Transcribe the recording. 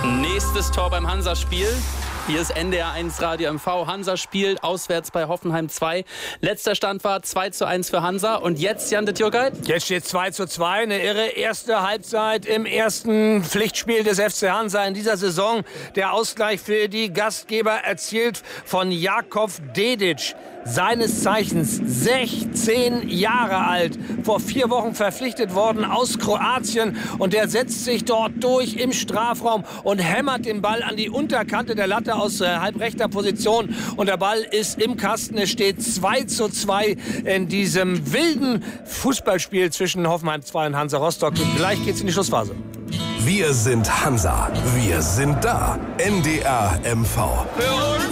Nächstes Tor beim Hansa-Spiel. Hier ist NDR 1 Radio MV. Hansa spielt auswärts bei Hoffenheim 2. Letzter Stand war 2:1 für Hansa. Und jetzt, Jan de Tjurkait? Jetzt steht 2:2. Eine irre erste Halbzeit im ersten Pflichtspiel des FC Hansa in dieser Saison. Der Ausgleich für die Gastgeber erzielt von Jakov Dedic. Seines Zeichens 16 Jahre alt, vor 4 Wochen verpflichtet worden aus Kroatien. Und der setzt sich dort durch im Strafraum und hämmert den Ball an die Unterkante der Latte aus halbrechter Position. Und der Ball ist im Kasten. Es steht 2:2 in diesem wilden Fußballspiel zwischen Hoffenheim 2 und Hansa Rostock. Und gleich geht's in die Schlussphase. Wir sind Hansa. Wir sind da. NDR MV.